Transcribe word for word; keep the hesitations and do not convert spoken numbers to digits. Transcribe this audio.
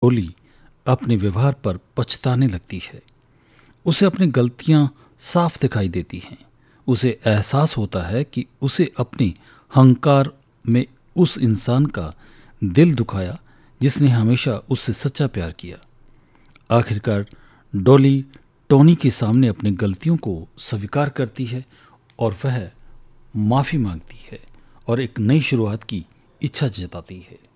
डोली अपने व्यवहार पर पछताने लगती है। उसे अपनी गलतियां साफ दिखाई देती हैं। उसे एहसास होता है कि उसे अपनी हंकार में उस इंसान का दिल दुखाया जिसने हमेशा उससे सच्चा प्यार किया। आखिरकार डॉली टोनी के सामने अपनी गलतियों को स्वीकार करती है और वह माफ़ी मांगती है और एक नई शुरुआत की इच्छा जताती है।